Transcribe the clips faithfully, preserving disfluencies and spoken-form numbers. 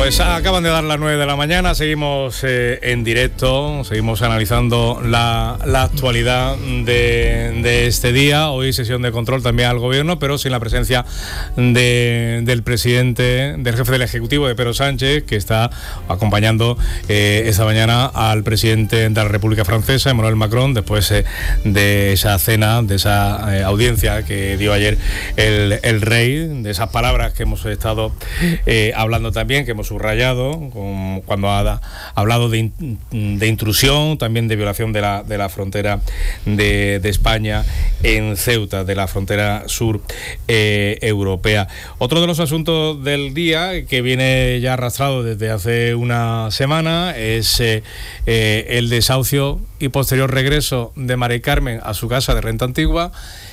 Pues acaban de dar las nueve de la mañana, seguimos eh, en directo, seguimos analizando la, la actualidad de, de este día. Hoy sesión de control también al gobierno, pero sin la presencia de, del presidente, del jefe del Ejecutivo, de Pedro Sánchez, que está acompañando eh, esta mañana al presidente de la República Francesa, Emmanuel Macron, después eh, de esa cena, de esa eh, audiencia que dio ayer el, el rey, de esas palabras que hemos estado eh, hablando también, que hemos subrayado con, cuando ha hablado de, in, de intrusión, también de violación de la, de la frontera de, de España en Ceuta, de la frontera sur eh, europea. Otro de los asuntos del día, que viene ya arrastrado desde hace una semana, es eh, eh, el desahucio y posterior regreso de Mari Carmen a su casa de Renta Antigua,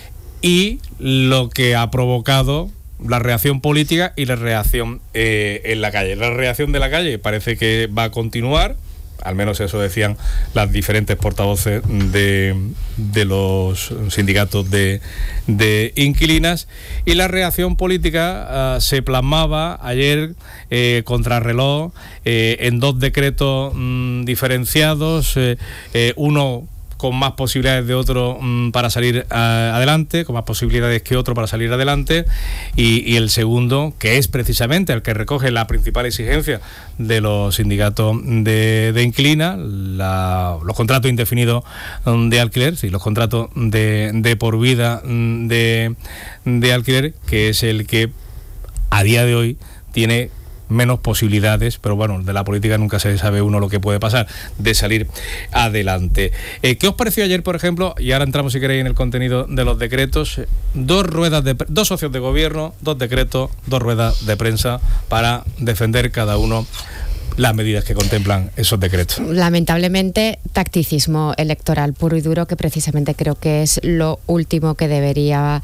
y lo que ha provocado la reacción política y la reacción eh, en la calle. La reacción de la calle parece que va a continuar, al menos eso decían las diferentes portavoces de, de los sindicatos de, de inquilinas, y la reacción política uh, se plasmaba ayer eh, contrarreloj eh, en dos decretos mm, diferenciados, eh, eh, uno con más posibilidades de otro mmm, para salir uh, adelante, con más posibilidades que otro para salir adelante, y, y el segundo, que es precisamente el que recoge la principal exigencia de los sindicatos de, de inquilinas, la, los contratos indefinidos de alquiler, sí, los contratos de, de por vida de, de alquiler, que es el que a día de hoy tiene menos posibilidades, pero bueno, de la política nunca se sabe uno lo que puede pasar, de salir adelante. Eh, ¿Qué os pareció ayer, por ejemplo? Y ahora entramos, si queréis, en el contenido de los decretos. Dos ruedas de dos socios de gobierno, dos decretos, dos ruedas de prensa para defender cada uno las medidas que contemplan esos decretos. Lamentablemente, tacticismo electoral puro y duro, que precisamente creo que es lo último que debería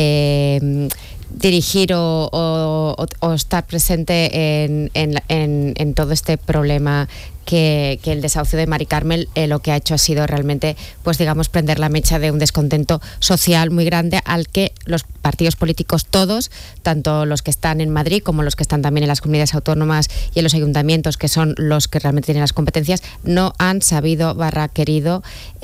eh, dirigir o, o, o estar presente en, en, en, en todo este problema que, que el desahucio de Mari Carmen eh, lo que ha hecho ha sido realmente, pues digamos, prender la mecha de un descontento social muy grande al que los partidos políticos todos, tanto los que están en Madrid como los que están también en las comunidades autónomas y en los ayuntamientos, que son los que realmente tienen las competencias, no han sabido barra querido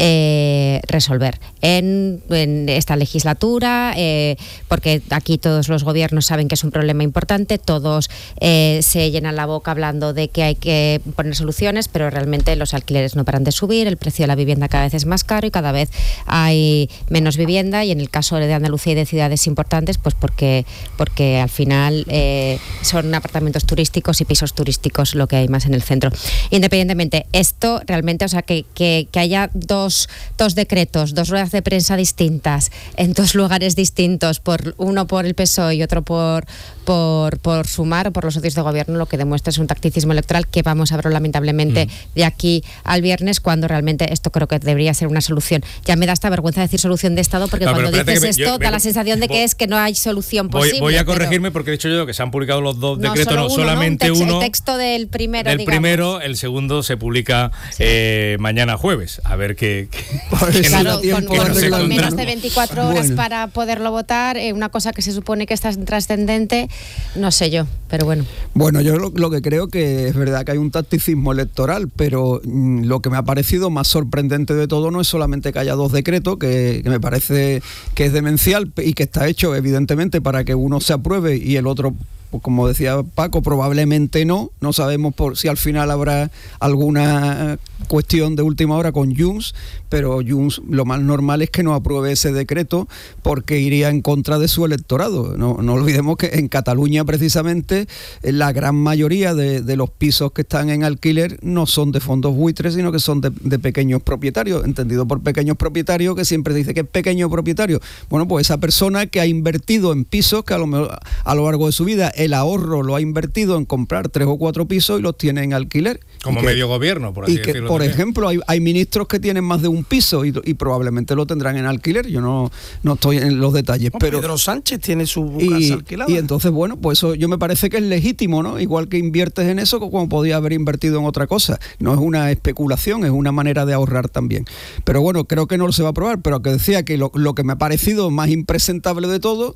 eh, resolver en, en esta legislatura, eh, porque aquí todos los gobiernos saben que es un problema importante, todos eh, se llenan la boca hablando de que hay que poner soluciones, pero realmente los alquileres no paran de subir, el precio de la vivienda cada vez es más caro y cada vez hay menos vivienda, y en el caso de Andalucía y de ciudades importantes, pues porque, porque al final eh, son apartamentos turísticos y pisos turísticos lo que hay más en el centro. Independientemente, esto realmente, o sea, que, que, que haya dos, dos decretos, dos ruedas de prensa distintas, en dos lugares distintos, por uno por el P S O E y otro por, por, por Sumar o por los socios de gobierno, lo que demuestra es un tacticismo electoral que vamos a ver lamentablemente de aquí al viernes, cuando realmente esto creo que debería ser una solución. Ya me da esta vergüenza decir solución de Estado, porque no, cuando dices me, esto yo, da me, la sensación de que voy, es que no hay solución posible. Voy, voy a corregirme, pero, porque he dicho yo que se han publicado los dos no, decretos, solo no, uno, solamente ¿no? Un tex, uno. El texto del primero, Del digamos. primero, el segundo se publica sí. eh, mañana jueves. A ver qué... qué claro, con, con, no con menos de veinticuatro horas bueno. para poderlo votar, eh, una cosa que se supone que está trascendente, no sé yo, pero bueno. Bueno, yo lo, lo que creo que es verdad que hay un tacticismo electoral, pero mmm, lo que me ha parecido más sorprendente de todo no es solamente que haya dos decretos, que, que me parece que es demencial y que está hecho evidentemente para que uno se apruebe y el otro, pues como decía Paco, probablemente no. No sabemos por si al final habrá alguna cuestión de última hora con Junts, pero Junts lo más normal es que no apruebe ese decreto porque iría en contra de su electorado. No, no olvidemos que en Cataluña precisamente la gran mayoría de, de los pisos que están en alquiler no son de fondos buitres, sino que son de, de pequeños propietarios, entendido por pequeños propietarios, que siempre se dice que es pequeño propietario. Bueno, pues esa persona que ha invertido en pisos, que a lo mejor a lo largo de su vida el ahorro lo ha invertido en comprar tres o cuatro pisos y los tiene en alquiler. Como que, medio gobierno, por así y que, decirlo. Por también. ejemplo, hay, hay ministros que tienen más de un piso y, y probablemente lo tendrán en alquiler. Yo no, no estoy en los detalles. No, pero Pedro Sánchez tiene su y, casa alquilada. Y entonces, bueno, pues eso yo me parece que es legítimo, ¿no? Igual que inviertes en eso, como podía haber invertido en otra cosa. No es una especulación, es una manera de ahorrar también. Pero bueno, creo que no se va a aprobar. Pero que decía que lo, lo que me ha parecido más impresentable de todo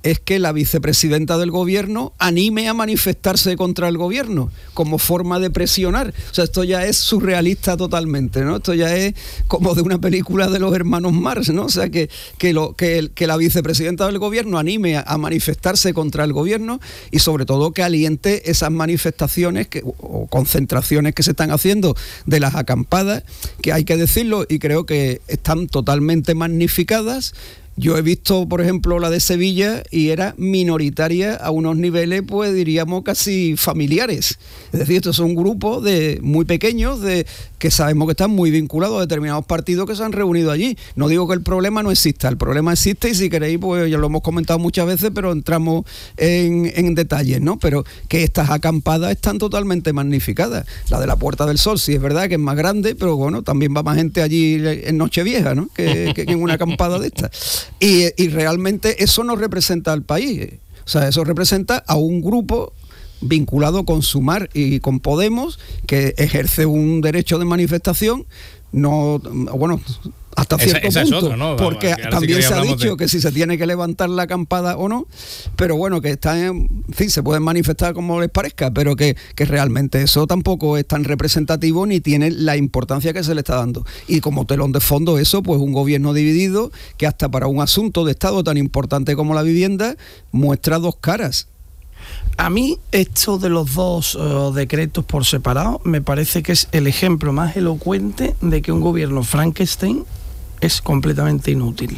es que la vicepresidenta del gobierno anime a manifestarse contra el gobierno como forma de presionar. O sea, esto ya es surrealista totalmente, ¿no? Esto ya es como de una película de los hermanos Marx, ¿no? O sea, que, que, lo, que, el, que la vicepresidenta del gobierno anime a, a manifestarse contra el gobierno y sobre todo que aliente esas manifestaciones que, o concentraciones que se están haciendo de las acampadas, que hay que decirlo y creo que están totalmente magnificadas. Yo he visto, por ejemplo, la de Sevilla y era minoritaria a unos niveles, pues diríamos casi familiares. Es decir, estos son grupos de muy pequeños de que sabemos que están muy vinculados a determinados partidos que se han reunido allí. No digo que el problema no exista, el problema existe y si queréis, pues ya lo hemos comentado muchas veces, pero entramos en, en detalles, ¿no? Pero que estas acampadas están totalmente magnificadas. La de la Puerta del Sol, sí es verdad que es más grande, pero bueno, también va más gente allí en Nochevieja, ¿no? Que, que en una acampada de estas. Y, y realmente eso no representa al país, o sea, eso representa a un grupo vinculado con Sumar y con Podemos que ejerce un derecho de manifestación, no, bueno, hasta cierto esa, esa punto, es otra, ¿no? Porque Vamos, también sí se ha dicho de... que si se tiene que levantar la acampada o no, pero bueno, que están, en fin, se pueden manifestar como les parezca, pero que, que realmente eso tampoco es tan representativo ni tiene la importancia que se le está dando. Y como telón de fondo eso, pues un gobierno dividido que hasta para un asunto de Estado tan importante como la vivienda muestra dos caras. A mí esto de los dos uh, decretos por separado me parece que es el ejemplo más elocuente de que un gobierno Frankenstein es completamente inútil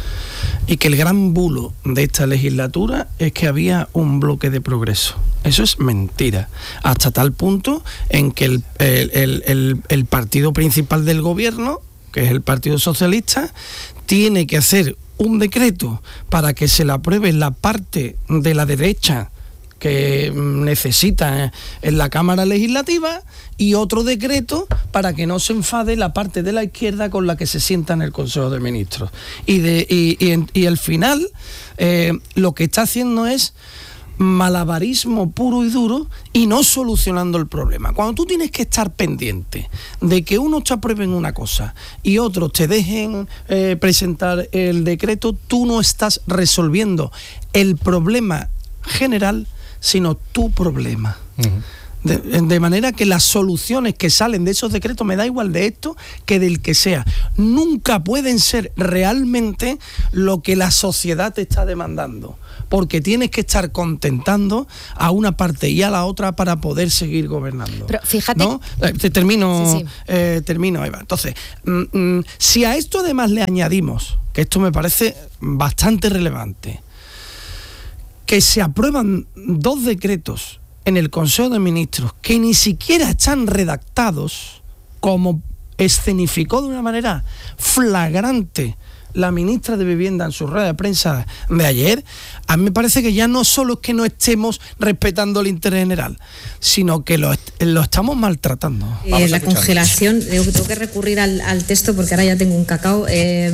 y que el gran bulo de esta legislatura es que había un bloque de progreso. Eso es mentira, hasta tal punto en que el, el, el, el, el partido principal del gobierno, que es el Partido Socialista, tiene que hacer un decreto para que se le apruebe la parte de la derecha que necesita en la Cámara Legislativa y otro decreto para que no se enfade la parte de la izquierda con la que se sienta en el Consejo de Ministros. Y, de, y, y, y al final eh, lo que está haciendo es malabarismo puro y duro y no solucionando el problema. Cuando tú tienes que estar pendiente de que unos te aprueben una cosa y otros te dejen eh, presentar el decreto, tú no estás resolviendo el problema general, sino tu problema. Uh-huh. De, de manera que las soluciones que salen de esos decretos, me da igual de esto que del que sea, nunca pueden ser realmente lo que la sociedad te está demandando, porque tienes que estar contentando a una parte y a la otra para poder seguir gobernando. Pero fíjate... ¿No? Te termino, sí, sí. Eh, termino, Eva. Entonces, mm, mm, si a esto además le añadimos, que esto me parece bastante relevante, que se aprueban dos decretos en el Consejo de Ministros que ni siquiera están redactados, como escenificó de una manera flagrante la ministra de Vivienda en su rueda de prensa de ayer, a mí me parece que ya no solo es que no estemos respetando el interés general, sino que lo, lo estamos maltratando. Eh, la congelación, tengo, tengo que recurrir al, al texto porque ahora ya tengo un cacao. Eh,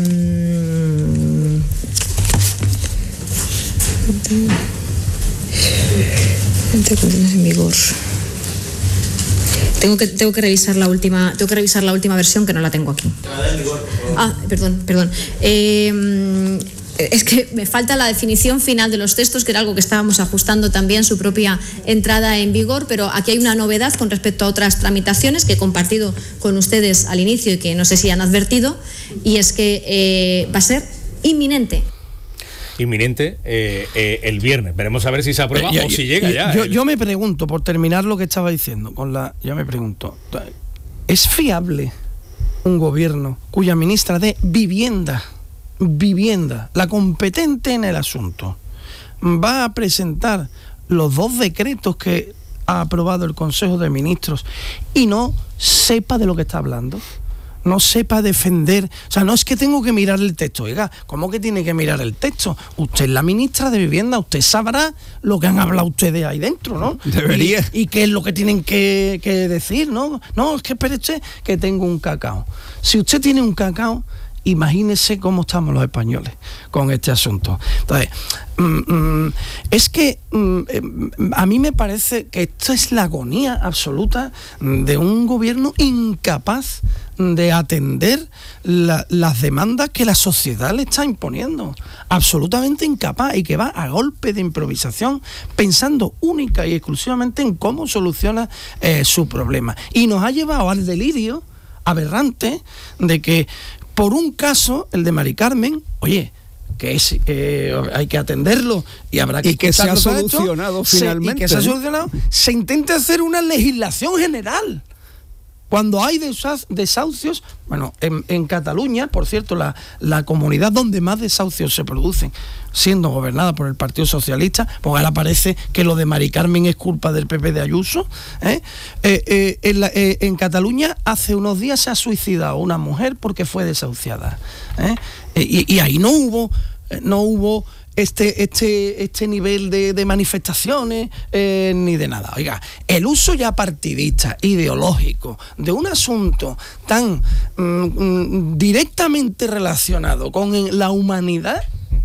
en vigor. Tengo que tengo que revisar la última tengo que revisar la última versión que no la tengo aquí. Ah, perdón, perdón. Eh, es que me falta la definición final de los textos, que era algo que estábamos ajustando también su propia entrada en vigor, pero aquí hay una novedad con respecto a otras tramitaciones que he compartido con ustedes al inicio y que no sé si han advertido, y es que eh, va a ser inminente. Inminente eh, eh, el viernes. Veremos a ver si se aprueba eh, o si llega ya. Yo, yo me pregunto, por terminar lo que estaba diciendo, con la, yo me pregunto, ¿es fiable un gobierno cuya ministra de Vivienda, Vivienda, la competente en el asunto, va a presentar los dos decretos que ha aprobado el Consejo de Ministros y no sepa de lo que está hablando? No sepa defender, o sea, no es que tengo que mirar el texto, oiga, ¿cómo que tiene que mirar el texto? Usted es la ministra de Vivienda, usted sabrá lo que han hablado ustedes ahí dentro, ¿no? Debería. Y, y qué es lo que tienen que, que decir, ¿no? No, es que espere usted que tengo un cacao. Si usted tiene un cacao, imagínese cómo estamos los españoles con este asunto. Entonces, mm, mm, es que mm, a mí me parece que esto es la agonía absoluta de un gobierno incapaz de atender la, las demandas que la sociedad le está imponiendo. Absolutamente incapaz, y que va a golpe de improvisación, pensando única y exclusivamente en cómo soluciona eh, su problema. Y nos ha llevado al delirio aberrante de que por un caso, el de Mari Carmen, oye, que es, eh, hay que atenderlo y habrá que y que se ha esto, solucionado finalmente. Se, y que se ha solucionado, se intente hacer una legislación general. Cuando hay desahucios, bueno, en, en Cataluña, por cierto, la, la comunidad donde más desahucios se producen, siendo gobernada por el Partido Socialista, pues ahora parece que lo de Mari Carmen es culpa del P P de Ayuso. ¿eh? Eh, eh, en, la, eh, en Cataluña hace unos días se ha suicidado una mujer porque fue desahuciada. ¿eh? Y, y ahí no hubo, no hubo este, este, este nivel de, de manifestaciones eh, ni de nada. Oiga, el uso ya partidista, ideológico, de un asunto tan mm, directamente relacionado con la humanidad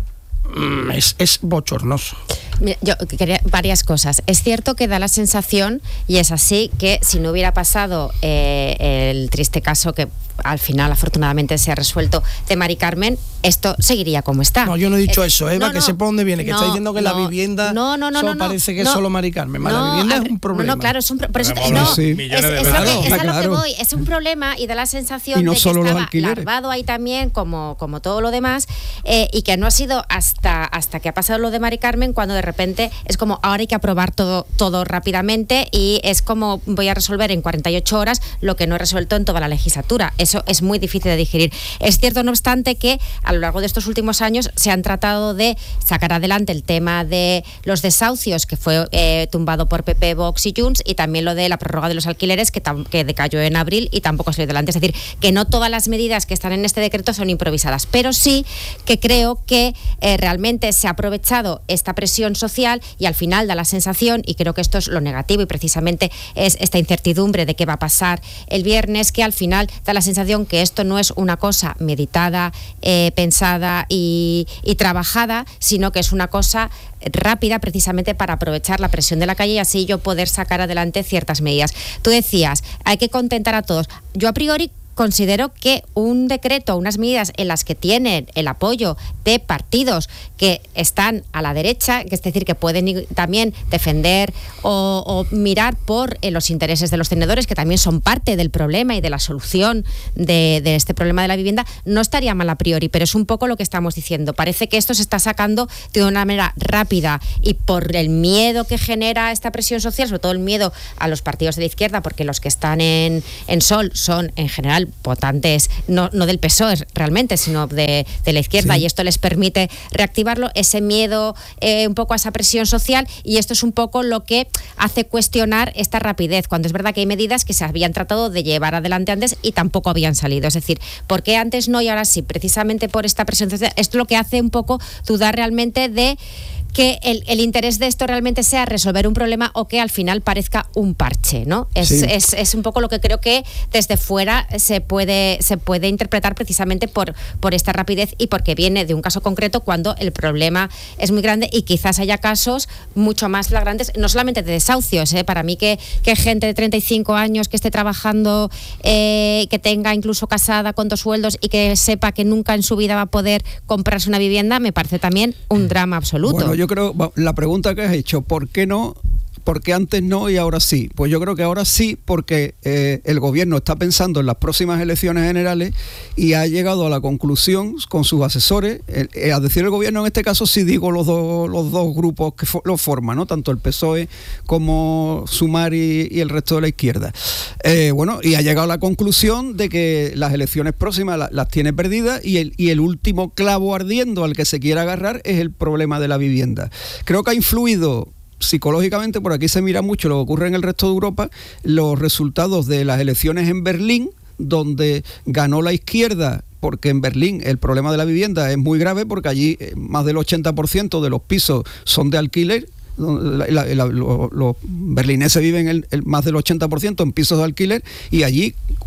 mm, es, es bochornoso. Mira, yo quería varias cosas. Es cierto que da la sensación, y es así, que si no hubiera pasado eh, el triste caso que al final afortunadamente se ha resuelto de Mari Carmen, esto seguiría como está. No, yo no he dicho es, eso, Eva, no, que no, sepa dónde viene, que no, está diciendo que no, la vivienda no, no, no, solo no, no, parece que no, es solo Mari Carmen. No, la vivienda a, es un problema. No, no, claro, es un problema. No, sí. es, es, es, claro, lo que, es claro. a lo que voy, es un problema y da la sensación no de que solo estaba los larvado ahí también, como, como todo lo demás, eh, y que no ha sido hasta, hasta que ha pasado lo de Mari Carmen, cuando de repente es como ahora hay que aprobar todo, todo rápidamente, y es como voy a resolver en cuarenta y ocho horas lo que no he resuelto en toda la legislatura. Eso es muy difícil de digerir. Es cierto, no obstante, que a lo largo de estos últimos años se han tratado de sacar adelante el tema de los desahucios, que fue eh, tumbado por P P, Vox y Junts, y también lo de la prórroga de los alquileres, que, tam- que decayó en abril y tampoco salió adelante. Es decir, que no todas las medidas que están en este decreto son improvisadas, pero sí que creo que eh, realmente se ha aprovechado esta presión social, y al final da la sensación, y creo que esto es lo negativo, y precisamente es esta incertidumbre de qué va a pasar el viernes, que al final da la sensación que esto no es una cosa meditada, eh, pensada y, y trabajada, sino que es una cosa rápida, precisamente para aprovechar la presión de la calle y así yo poder sacar adelante ciertas medidas. Tú decías, hay que contentar a todos. Yo a priori considero que un decreto, unas medidas en las que tienen el apoyo de partidos que están a la derecha, es decir, que pueden también defender o, o mirar por eh, los intereses de los tenedores, que también son parte del problema y de la solución de, de este problema de la vivienda, no estaría mal a priori, pero es un poco lo que estamos diciendo. Parece que esto se está sacando de una manera rápida, y por el miedo que genera esta presión social, sobre todo el miedo a los partidos de la izquierda, porque los que están en, en Sol son en general votantes no, no del P S O E realmente, sino de, de la izquierda, sí. Y esto les permite reactivarlo, ese miedo eh, un poco a esa presión social, y esto es un poco lo que hace cuestionar esta rapidez, cuando es verdad que hay medidas que se habían tratado de llevar adelante antes y tampoco habían salido. Es decir, ¿por qué antes no y ahora sí? Precisamente por esta presión social. Esto es lo que hace un poco dudar realmente de que el, el interés de esto realmente sea resolver un problema, o que al final parezca un parche, ¿no? Es, sí. es, es un poco lo que creo que desde fuera se puede, se puede interpretar, precisamente por, por esta rapidez, y porque viene de un caso concreto cuando el problema es muy grande, y quizás haya casos mucho más flagrantes, no solamente de desahucios, ¿eh? Para mí que, que gente de treinta y cinco años que esté trabajando, eh, que tenga incluso casada con dos sueldos y que sepa que nunca en su vida va a poder comprarse una vivienda, me parece también un drama absoluto. Bueno, yo Yo creo, la pregunta que has hecho, ¿por qué no? ¿Por qué antes no y ahora sí? Pues yo creo que ahora sí, porque eh, el gobierno está pensando en las próximas elecciones generales y ha llegado a la conclusión con sus asesores, eh, eh, a decir el gobierno en este caso, sí digo los, do, los dos grupos que fo- lo forman, ¿no? Tanto el P S O E como Sumar y, y el resto de la izquierda. Eh, bueno, y ha llegado a la conclusión de que las elecciones próximas la, las tiene perdidas, y el, y el último clavo ardiendo al que se quiere agarrar es el problema de la vivienda. Creo que ha influido psicológicamente, por aquí se mira mucho lo que ocurre en el resto de Europa, los resultados de las elecciones en Berlín, donde ganó la izquierda, porque en Berlín el problema de la vivienda es muy grave, porque allí más del ochenta por ciento de los pisos son de alquiler. La, la, la, los, los berlineses viven el, el más del ochenta por ciento en pisos de alquiler, y allí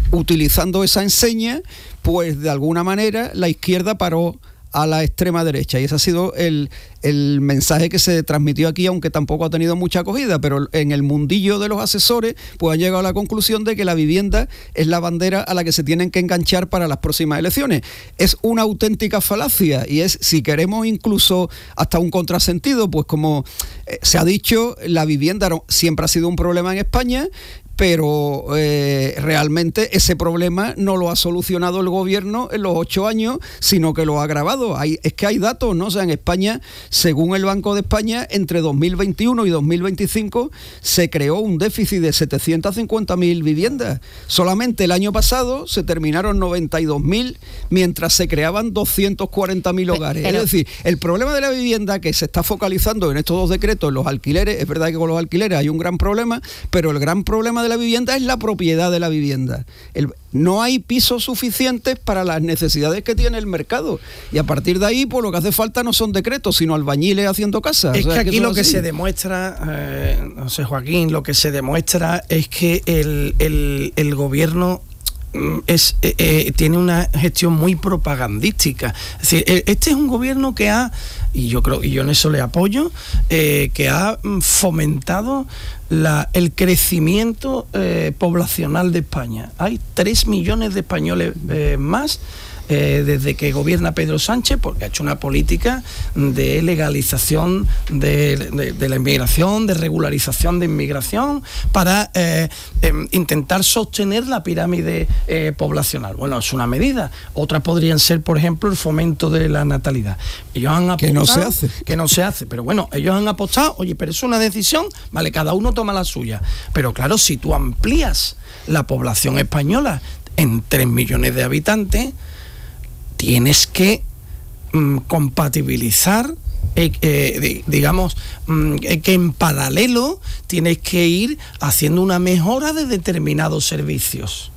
utilizando esa enseña, pues de alguna manera la izquierda paró a la extrema derecha, y ese ha sido el, el mensaje que se transmitió aquí, aunque tampoco ha tenido mucha acogida, pero en el mundillo de los asesores pues han llegado a la conclusión de que la vivienda es la bandera a la que se tienen que enganchar para las próximas elecciones. Es una auténtica falacia, y es, si queremos incluso hasta un contrasentido, pues como eh, se ha dicho, la vivienda no, siempre ha sido un problema en España, pero eh, realmente ese problema no lo ha solucionado el gobierno en los ocho años, sino que lo ha agravado. Hay, es que hay datos, ¿no? O sea, en España, según el Banco de España, entre dos mil veintiuno y dos mil veinticinco se creó un déficit de setecientas cincuenta mil viviendas. Solamente el año pasado se terminaron noventa y dos mil, mientras se creaban doscientos cuarenta mil hogares. Pero, es decir, el problema de la vivienda, que se está focalizando en estos dos decretos, en los alquileres, es verdad que con los alquileres hay un gran problema, pero el gran problema de la vivienda es la propiedad de la vivienda. El, no hay pisos suficientes para las necesidades que tiene el mercado, y a partir de ahí pues lo que hace falta no son decretos, sino albañiles haciendo casas. Es o sea, que aquí que lo que así. se demuestra, eh, no sé, Joaquín, lo que se demuestra es que el, el, el gobierno Es, eh, eh, tiene una gestión muy propagandística. Es decir, este es un gobierno que ha, y yo creo, y yo en eso le apoyo, eh, que ha fomentado la, el crecimiento eh, poblacional de España. Hay tres millones de españoles eh, más Eh, desde que gobierna Pedro Sánchez, porque ha hecho una política de legalización de, de, de la inmigración, de regularización de inmigración, para eh, eh, intentar sostener la pirámide eh, poblacional. Bueno, es una medida. Otras podrían ser, por ejemplo, el fomento de la natalidad. Ellos han apostado, que no se hace. Que no se hace. Pero bueno, ellos han apostado, oye, pero es una decisión, vale, cada uno toma la suya. Pero claro, si tú amplías la población española en tres millones de habitantes, tienes que mm, compatibilizar, eh, eh, digamos, mm, eh, que en paralelo tienes que ir haciendo una mejora de determinados servicios.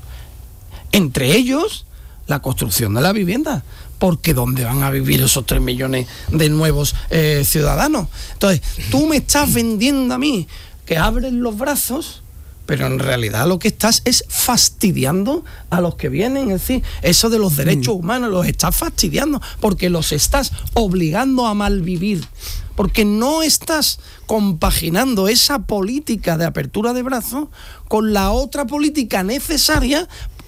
Entre ellos, la construcción de la vivienda. Porque ¿dónde van a vivir esos tres millones de nuevos eh, ciudadanos? Entonces, tú me estás vendiendo a mí que abres los brazos, pero en realidad lo que estás es fastidiando a los que vienen. Es decir, eso de los derechos humanos los estás fastidiando, porque los estás obligando a malvivir, porque no estás compaginando esa política de apertura de brazos con la otra política necesaria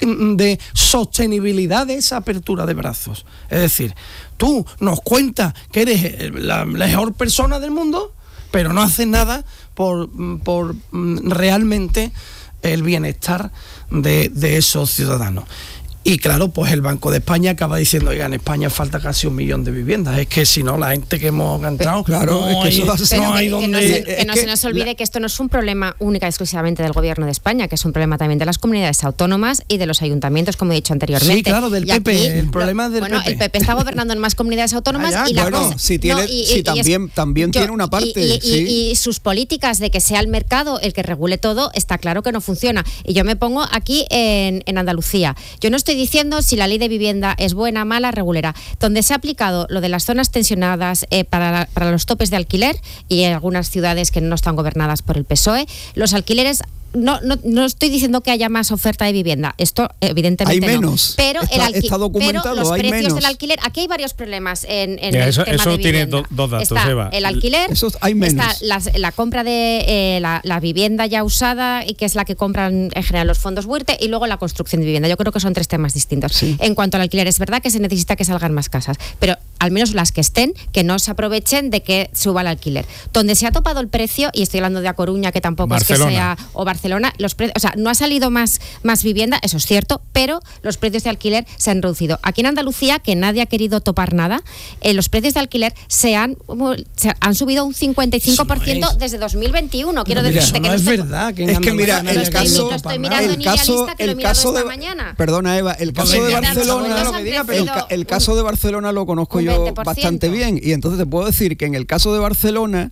de sostenibilidad de esa apertura de brazos. Es decir, tú nos cuentas que eres la mejor persona del mundo, pero no haces nada por, por realmente el bienestar de, de esos ciudadanos. Y claro, pues el Banco de España acaba diciendo, oiga, en España falta casi un millón de viviendas. Es que si no, la gente que hemos entrado, claro, no es que hay, eso va, pero no que, hay que donde... no se, que es no que se nos olvide la... que esto no es un problema única y exclusivamente del gobierno de España, que es un problema también de las comunidades autónomas y de los ayuntamientos, como he dicho anteriormente. Sí, claro, del y P P, aquí, el problema es del bueno, P P. el P P está gobernando en más comunidades autónomas Ah, ya, y la bueno, cosa, si tiene, no, y, si y, también, y es, también yo, tiene una parte. Y, y, sí. y, y sus políticas de que sea el mercado el que regule todo, está claro que no funciona. Y yo me pongo aquí en, en Andalucía. Yo no estoy diciendo si la ley de vivienda es buena, mala, regulera. Donde se ha aplicado lo de las zonas tensionadas eh, para, para los topes de alquiler, y en algunas ciudades que no están gobernadas por el P S O E, los alquileres... No, no, no estoy diciendo que haya más oferta de vivienda, esto evidentemente hay no. menos. Pero, está, el alqui- está documentado, pero los hay precios menos. del alquiler, aquí hay varios problemas en, en Ya, el eso, tema eso de tiene vivienda. do, dos datos, está Eva. el alquiler, Eso hay menos. está las, la compra de eh, la, la vivienda ya usada, y que es la que compran en general los fondos Huerte, y luego la construcción de vivienda. Yo creo que son tres temas distintos. Sí. En cuanto al alquiler, es verdad que se necesita que salgan más casas, pero al menos las que estén, que no se aprovechen de que suba el alquiler. Donde se ha topado el precio, y estoy hablando de A Coruña, que tampoco Barcelona. es que sea, o Barcelona, los precios, o sea, no ha salido más Más, más vivienda, eso es cierto, pero los precios de alquiler se han reducido. Aquí en Andalucía, que nadie ha querido topar nada, eh, los precios de alquiler se han, se han subido un cincuenta y cinco por ciento Eso no es. desde dos mil veintiuno. Quiero No, mira, decirte eso que no es estoy, verdad. Que en Es que mira, Andalucía el nadie caso, lo quiere estoy topar mirando nada. en el caso, Idealista, que lo he el mirado caso esta de, mañana. perdona Eva, el caso Pues de ya, Barcelona, no me diga, pero el, ca- el caso de Barcelona lo conozco un yo veinte por ciento. bastante bien, y entonces te puedo decir que en el caso de Barcelona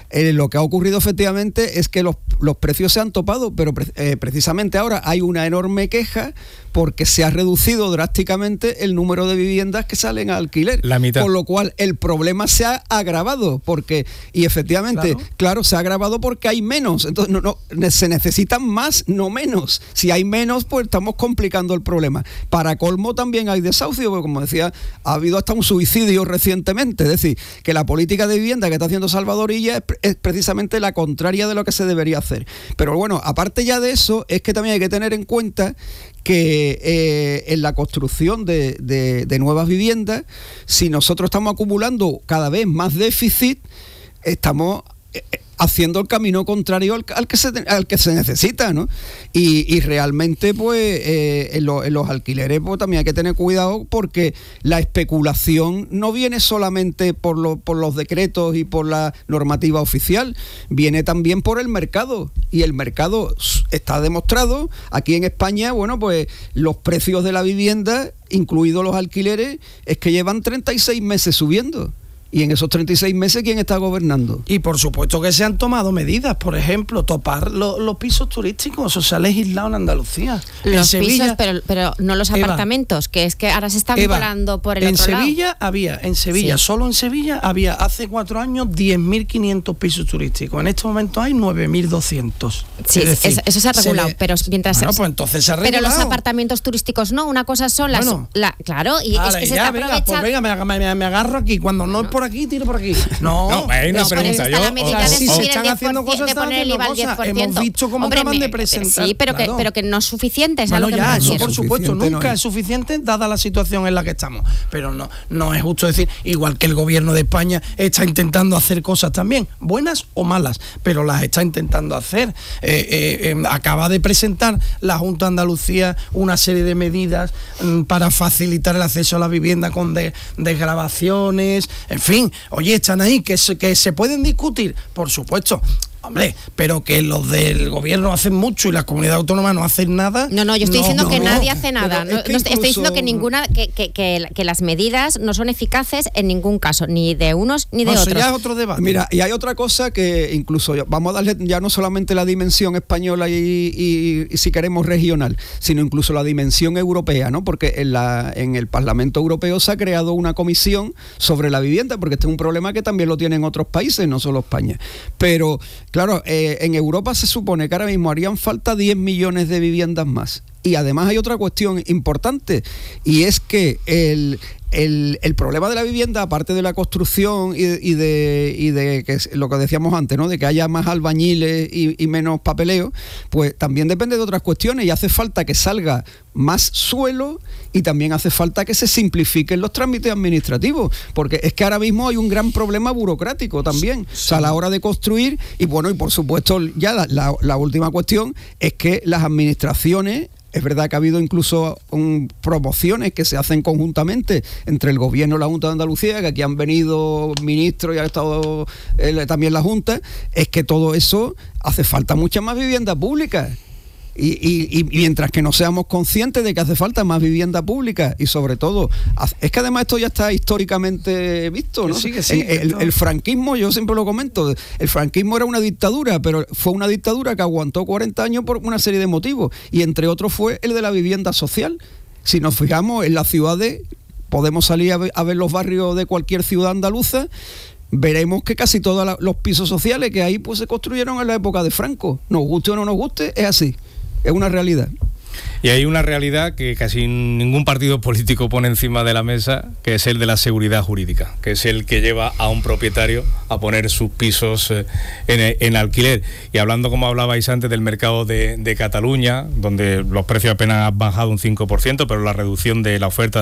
eh, lo que ha ocurrido efectivamente es que los, los precios se han topado, pero pre- eh, precisamente ahora hay una enorme queja porque se ha reducido drásticamente el número de viviendas que salen a alquiler. La mitad. Con lo cual el problema se ha agravado, porque, y efectivamente, claro, claro se ha agravado porque hay menos. Entonces no, no, se necesitan más, no menos. Si hay menos, pues estamos complicando el problema. Para colmo también hay desahucio, porque como decía, ha habido hasta un suicidio recientemente. Es decir, que la política de vivienda que está haciendo Salvador Illa es, es precisamente la contraria de lo que se debería hacer. Pero bueno, aparte ya de eso, es que también hay que tener en cuenta que eh, en la construcción de, de, de nuevas viviendas, si nosotros estamos acumulando cada vez más déficit, estamos eh, haciendo el camino contrario al, al, que, se, al que se necesita, ¿no? Y, y realmente, pues, eh, en, lo, en los alquileres, pues también hay que tener cuidado porque la especulación no viene solamente por, lo, por los decretos y por la normativa oficial, viene también por el mercado. Y el mercado está demostrado, aquí en España, bueno, pues los precios de la vivienda, incluidos los alquileres, es que llevan treinta y seis meses subiendo. Y en esos treinta y seis meses, ¿quién está gobernando? Y por supuesto que se han tomado medidas, por ejemplo, topar lo, los pisos turísticos, eso se ha legislado en Andalucía. Los en Sevilla, pisos, pero, pero no los Eva, apartamentos, que es que ahora se están Eva, volando por el en otro Sevilla lado. había, en Sevilla, sí. solo en Sevilla había hace cuatro años diez mil quinientos pisos turísticos. En este momento hay nueve mil doscientos. Sí, decir, eso, eso se ha regulado, se le, pero mientras... Bueno, se, pues entonces se ha regulado. Pero los apartamentos turísticos no, una cosa son las... Bueno, la, claro, y vale, es que se ya, está venga, aprovechando... pues venga, me, me, me agarro aquí. Cuando no, no es por aquí, tiro por aquí. No, no, hay una no, pregunta. Yo, o sea, si se están de haciendo cosas, de poner el I V A al diez por ciento. Hemos visto cómo Hombre, acaban me, de presentar. Sí, pero, claro. que, pero que no es suficiente. Es bueno, a lo que ya, me eso refiero. por supuesto, Suficiente nunca no es. es suficiente dada la situación en la que estamos. Pero no, no es justo decir, igual que el gobierno de España está intentando hacer cosas también, buenas o malas, pero las está intentando hacer. Eh, eh, eh, acaba de presentar la Junta de Andalucía una serie de medidas mm, para facilitar el acceso a la vivienda con de, desgravaciones, en fin, oye, están ahí, que se, que se pueden discutir, por supuesto. Hombre, pero que los del gobierno hacen mucho y las comunidades autónomas no hacen nada. No, no, yo estoy no, diciendo no, que no. nadie hace nada. No, que no estoy incluso... diciendo que ninguna, que, que, que, que las medidas no son eficaces en ningún caso, ni de unos ni de no, otros. Eso ya es otro debate. Mira, y hay otra cosa que incluso vamos a darle ya no solamente la dimensión española y, y, y si queremos regional, sino incluso la dimensión europea, ¿no? Porque en, la, en el Parlamento Europeo se ha creado una comisión sobre la vivienda, porque este es un problema que también lo tienen otros países, no solo España. Pero, claro, eh, en Europa se supone que ahora mismo harían falta diez millones de viviendas más. Y además hay otra cuestión importante, y es que el... El, el problema de la vivienda, aparte de la construcción y, y de y de que es lo que decíamos antes, ¿no? De que haya más albañiles y, y menos papeleo, pues también depende de otras cuestiones y hace falta que salga más suelo y también hace falta que se simplifiquen los trámites administrativos, porque es que ahora mismo hay un gran problema burocrático también, sí. O sea, a la hora de construir y bueno, y por supuesto ya la, la, la última cuestión es que las administraciones. Es verdad que ha habido incluso um, promociones que se hacen conjuntamente entre el gobierno y la Junta de Andalucía, que aquí han venido ministros y ha estado eh, también la Junta, es que todo eso hace falta muchas más viviendas públicas. Y, y, y mientras que no seamos conscientes de que hace falta más vivienda pública y sobre todo, es que además esto ya está históricamente visto, ¿no? Sí, que sí, el, el, no. el franquismo, yo siempre lo comento, el franquismo era una dictadura, pero fue una dictadura que aguantó cuarenta años por una serie de motivos y entre otros fue el de la vivienda social. Si nos fijamos en las ciudades, podemos salir a ver, a ver los barrios de cualquier ciudad andaluza, veremos que casi todos la, los pisos sociales que hay pues se construyeron en la época de Franco. Nos guste o no nos guste, es así. Es una realidad. Y hay una realidad que casi ningún partido político pone encima de la mesa, que es el de la seguridad jurídica, que es el que lleva a un propietario a poner sus pisos en, en alquiler. Y hablando, como hablabais antes, del mercado de, de Cataluña, donde los precios apenas han bajado un cinco por ciento, pero la reducción de la oferta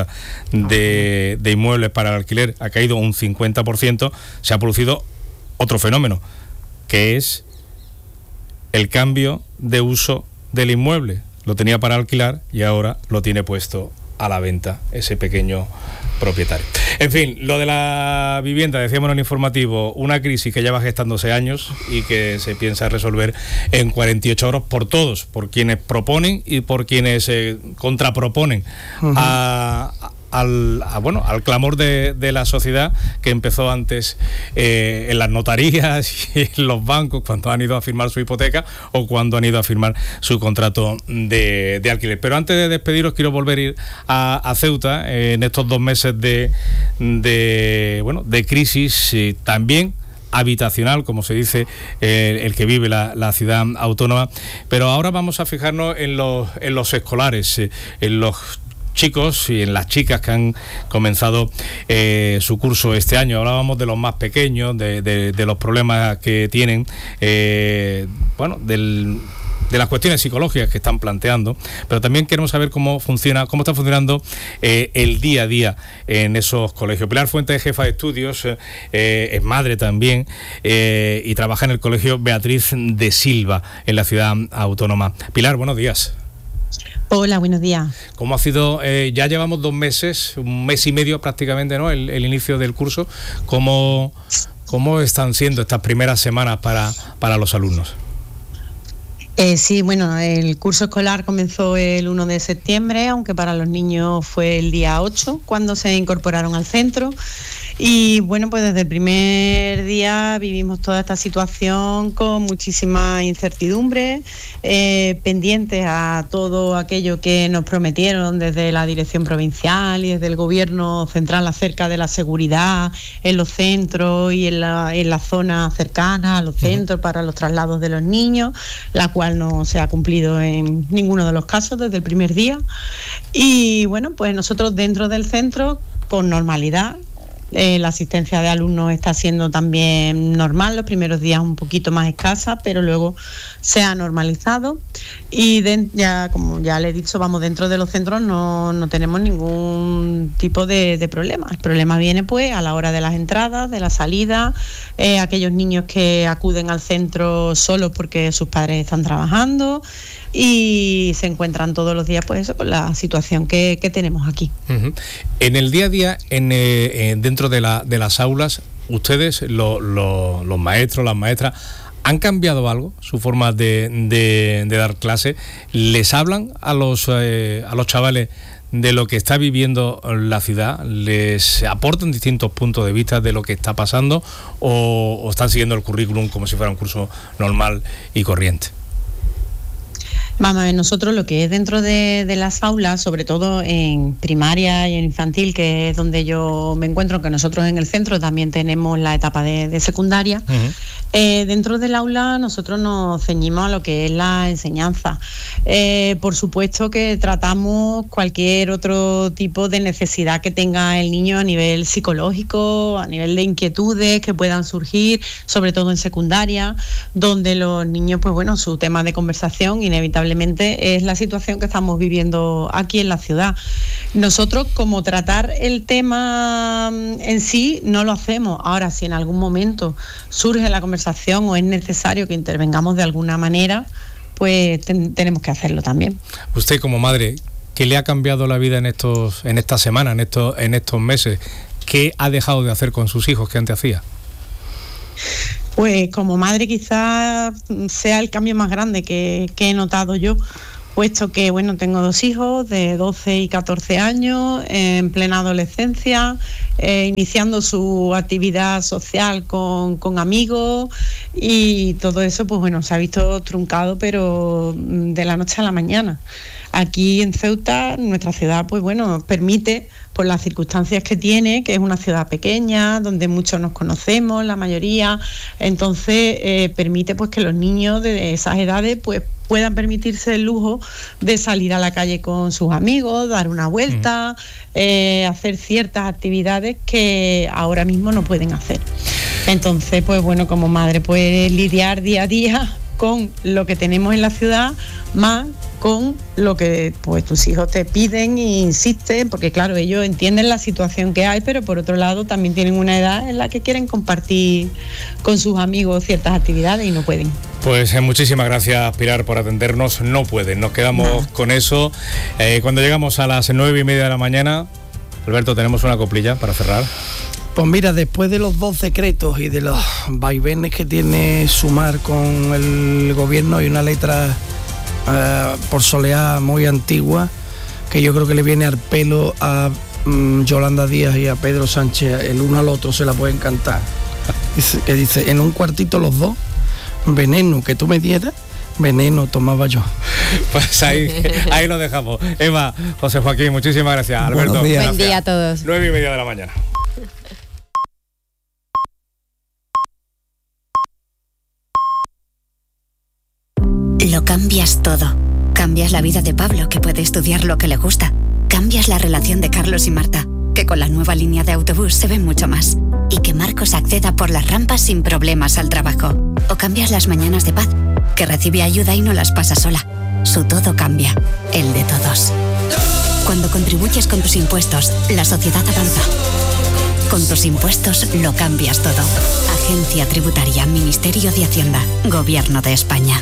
de, de inmuebles para el alquiler ha caído un cincuenta por ciento, se ha producido otro fenómeno, que es el cambio de uso del inmueble. Lo tenía para alquilar y ahora lo tiene puesto a la venta ese pequeño propietario. En fin, lo de la vivienda, decíamos en el informativo, una crisis que lleva gestándose años y que se piensa resolver en cuarenta y ocho horas por todos, por quienes proponen y por quienes eh, contraproponen uh-huh. a, al, a, bueno, al clamor de, de la sociedad que empezó antes eh, en las notarías y en los bancos cuando han ido a firmar su hipoteca o cuando han ido a firmar su contrato de, de alquiler. Pero antes de despediros quiero volver a ir a, a Ceuta eh, en estos dos meses de, de, bueno, de crisis eh, también habitacional, como se dice, eh, el que vive la, la ciudad autónoma. Pero ahora vamos a fijarnos en los, en los escolares, eh, en los chicos y en las chicas que han comenzado eh, su curso este año. Hablábamos de los más pequeños, de, de, de los problemas que tienen, eh, bueno, del... de las cuestiones psicológicas que están planteando, pero también queremos saber cómo funciona, cómo está funcionando eh, el día a día en esos colegios. Pilar Fuentes es jefa de estudios, eh, es madre también eh, y trabaja en el colegio Beatriz de Silva en la ciudad autónoma. Pilar, buenos días. Hola, buenos días. ¿Cómo ha sido? Eh, ya llevamos dos meses, un mes y medio prácticamente, ¿no? El, el inicio del curso. ¿Cómo, cómo están siendo estas primeras semanas para, para los alumnos? Eh, sí, bueno, el curso escolar comenzó el uno de septiembre, aunque para los niños fue el día ocho cuando se incorporaron al centro. Y bueno, pues desde el primer día vivimos toda esta situación con muchísima incertidumbre, eh, pendientes a todo aquello que nos prometieron desde la dirección provincial y desde el gobierno central acerca de la seguridad en los centros y en la, en la zona cercana a los centros para los traslados de los niños, la cual no se ha cumplido en ninguno de los casos desde el primer día. Y bueno, pues nosotros dentro del centro, con normalidad, Eh, la asistencia de alumnos está siendo también normal, los primeros días un poquito más escasa, pero luego se ha normalizado y de, ya como ya le he dicho, vamos, dentro de los centros no, no tenemos ningún tipo de, de problema. El problema viene pues a la hora de las entradas, de la salida, eh, aquellos niños que acuden al centro solos porque sus padres están trabajando y se encuentran todos los días pues eso, con la situación que, que tenemos aquí. Uh-huh. En el día a día, en, eh, dentro de, la, de las aulas, ustedes, lo, lo, los maestros, las maestras, ¿han cambiado algo su forma de, de, de dar clase? ¿Les hablan a los, eh, a los chavales de lo que está viviendo la ciudad? ¿Les aportan distintos puntos de vista de lo que está pasando o, o están siguiendo el currículum como si fuera un curso normal y corriente? Vamos a ver, nosotros lo que es dentro de, de las aulas, sobre todo en primaria y en infantil, que es donde yo me encuentro, que nosotros en el centro también tenemos la etapa de, de secundaria, uh-huh. eh, dentro del aula nosotros nos ceñimos a lo que es la enseñanza. Eh, por supuesto que tratamos cualquier otro tipo de necesidad que tenga el niño a nivel psicológico, a nivel de inquietudes que puedan surgir, sobre todo en secundaria, donde los niños, pues bueno, su tema de conversación inevitablemente es la situación que estamos viviendo aquí en la ciudad. Nosotros, como tratar el tema en sí, no lo hacemos. Ahora, si en algún momento surge la conversación o es necesario que intervengamos de alguna manera, pues ten- tenemos que hacerlo también. Usted, como madre, ¿qué le ha cambiado la vida en estos, en esta semana, en estos, en estos meses? ¿Qué ha dejado de hacer con sus hijos que antes hacía? Pues como madre quizás sea el cambio más grande que, que he notado yo, puesto que bueno, tengo dos hijos de doce y catorce años, en plena adolescencia, eh, iniciando su actividad social con, con amigos, y todo eso pues bueno, se ha visto truncado, pero de la noche a la mañana. Aquí en Ceuta, nuestra ciudad, pues bueno, permite, por las circunstancias que tiene, que es una ciudad pequeña, donde muchos nos conocemos, la mayoría, entonces eh, permite pues que los niños de esas edades pues puedan permitirse el lujo de salir a la calle con sus amigos, dar una vuelta, mm. eh, hacer ciertas actividades que ahora mismo no pueden hacer. Entonces, pues bueno, como madre puedes lidiar día a día con lo que tenemos en la ciudad, más con lo que pues tus hijos te piden e insisten, porque claro, ellos entienden la situación que hay, pero por otro lado también tienen una edad en la que quieren compartir con sus amigos ciertas actividades y no pueden. Pues eh, muchísimas gracias, Pilar, por atendernos. No pueden, nos quedamos Nada. con eso. Eh, cuando llegamos a las nueve y media de la mañana, Alberto, tenemos una coplilla para cerrar. Pues mira, después de los dos decretos y de los vaivenes que tiene Sumar con el gobierno, hay una letra uh, por soleá muy antigua que yo creo que le viene al pelo a mmm, Yolanda Díaz y a Pedro Sánchez, el uno al otro se la pueden cantar. Dice, que dice, en un cuartito los dos, veneno que tú me dieras, veneno tomaba yo. Pues ahí, ahí lo dejamos. Eva, José Joaquín, muchísimas gracias. Alberto, buen gracias. día a todos. Nueve y media de la mañana. Lo cambias todo. Cambias la vida de Pablo, que puede estudiar lo que le gusta. Cambias la relación de Carlos y Marta, que con la nueva línea de autobús se ven mucho más. Y que Marcos acceda por las rampas sin problemas al trabajo. O cambias las mañanas de Paz, que recibe ayuda y no las pasa sola. Su todo cambia, el de todos. Cuando contribuyes con tus impuestos, la sociedad avanza. Con tus impuestos lo cambias todo. Agencia Tributaria, Ministerio de Hacienda, Gobierno de España.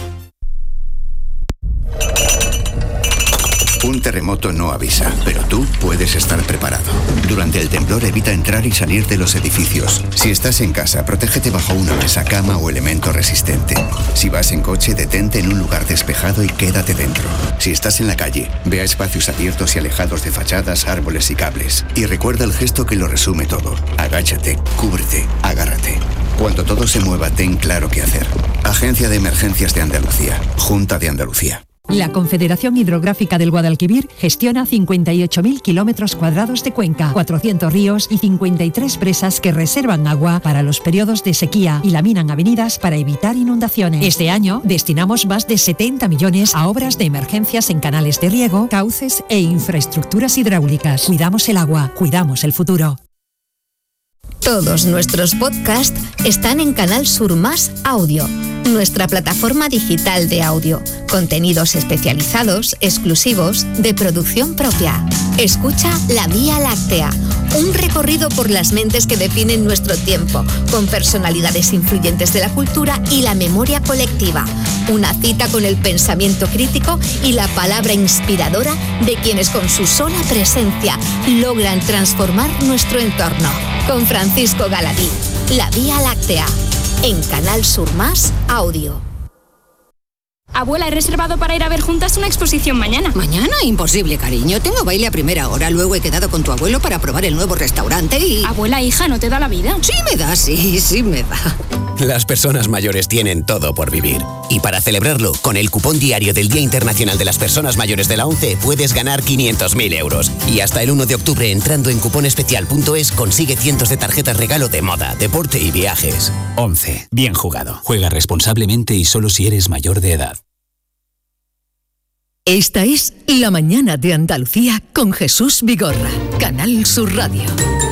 Un terremoto no avisa, pero tú puedes estar preparado. Durante el temblor evita entrar y salir de los edificios. Si estás en casa, protégete bajo una mesa, cama o elemento resistente. Si vas en coche, detente en un lugar despejado y quédate dentro. Si estás en la calle, ve a espacios abiertos y alejados de fachadas, árboles y cables. Y recuerda el gesto que lo resume todo. Agáchate, cúbrete, agárrate. Cuando todo se mueva, ten claro qué hacer. Agencia de Emergencias de Andalucía. Junta de Andalucía. La Confederación Hidrográfica del Guadalquivir gestiona cincuenta y ocho mil kilómetros cuadrados de cuenca, cuatrocientos ríos y cincuenta y tres presas que reservan agua para los periodos de sequía y laminan avenidas para evitar inundaciones. Este año destinamos más de setenta millones a obras de emergencias en canales de riego, cauces e infraestructuras hidráulicas. Cuidamos el agua, cuidamos el futuro. Todos nuestros podcasts están en Canal Sur Más Audio, nuestra plataforma digital de audio. Contenidos especializados, exclusivos, de producción propia. Escucha La Vía Láctea, un recorrido por las mentes que definen nuestro tiempo, con personalidades influyentes de la cultura y la memoria colectiva. Una cita con el pensamiento crítico y la palabra inspiradora de quienes con su sola presencia logran transformar nuestro entorno. Con Francisco Galadí, La Vía Láctea, en Canal Sur Más Audio. Abuela, he reservado para ir a ver juntas una exposición mañana. ¿Mañana? Imposible, cariño. Tengo baile a primera hora. Luego he quedado con tu abuelo para probar el nuevo restaurante y... Abuela, hija, ¿no te da la vida? Sí me da, sí, sí me da. Las personas mayores tienen todo por vivir. Y para celebrarlo, con el cupón diario del Día Internacional de las Personas Mayores de la ONCE puedes ganar quinientos mil euros. Y hasta el uno de octubre, entrando en cuponespecial punto es, consigue cientos de tarjetas regalo de moda, deporte y viajes. ONCE. Bien jugado. Juega responsablemente y solo si eres mayor de edad. Esta es La Mañana de Andalucía con Jesús Vigorra, Canal Sur Radio.